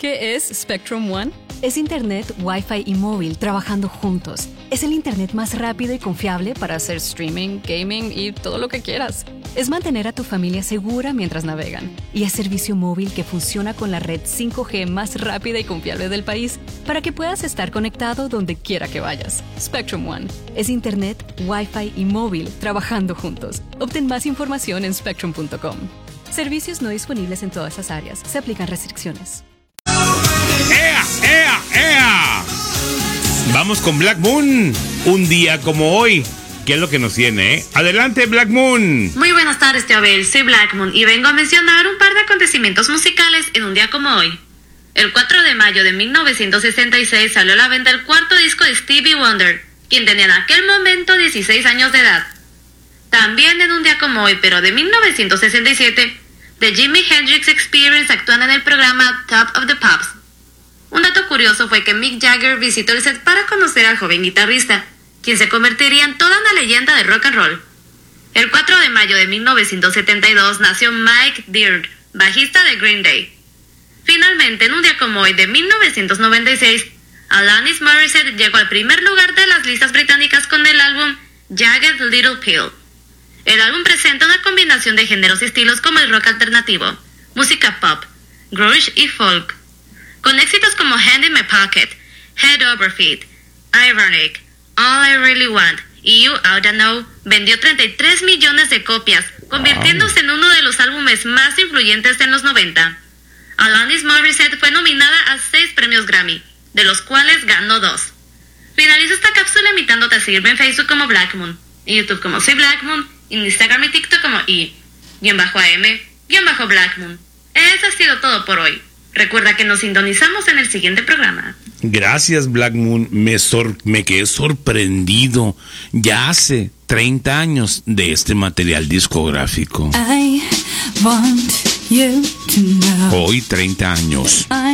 ¿Qué es Spectrum One? Es internet, Wi-Fi y móvil trabajando juntos. Es el internet más rápido y confiable Para hacer streaming, gaming y todo lo que quieras. Es mantener a tu familia segura mientras navegan. Y es servicio móvil que funciona con la red 5G más rápida y confiable del país para que puedas estar conectado donde quiera que vayas. Spectrum One. Es internet, Wi-Fi y móvil trabajando juntos. Obtén más información en spectrum.com. Servicios no disponibles en todas las áreas. Se aplican restricciones. ¡Ea, ea, ea! Vamos con Black Moon. Un día como hoy. ¿Qué es lo que nos tiene, Adelante, Black Moon. Muy buenas tardes, tío Abel. Soy Black Moon y vengo a mencionar un par de acontecimientos musicales en un día como hoy. El 4 de mayo de 1966 salió a la venta el cuarto disco de Stevie Wonder, quien tenía en aquel momento 16 años de edad. También en un día como hoy, pero de 1967, The Jimi Hendrix Experience actúan en el programa Top of the Pops. Un dato curioso fue que Mick Jagger visitó el set para conocer al joven guitarrista, quien se convertiría en toda una leyenda de rock and roll. El 4 de mayo de 1972 nació Mike Dirnt, bajista de Green Day. Finalmente, en un día como hoy de 1996, Alanis Morissette llegó al primer lugar de las listas británicas con el álbum Jagged Little Pill. El álbum presenta una combinación de géneros y estilos como el rock alternativo, música pop, grunge y folk, con éxitos como Hand in My Pocket, Head Over Feet, Ironic, All I Really Want y You Oughta Know. Vendió 33 millones de copias, convirtiéndose en uno de los álbumes más influyentes en los 90. Alanis Morissette fue nominada a 6 premios Grammy, de los cuales ganó 2. Finalizo esta cápsula invitándote a seguirme en Facebook como Black Moon, en YouTube como Soy Black Moon, en Instagram y TikTok como i_am_Black Moon. Eso ha sido todo por hoy. Recuerda que nos sintonizamos en el siguiente programa. Gracias, Black Moon. Me quedé sorprendido. Ya hace 30 años de este material discográfico. I want you to know. Hoy 30 años.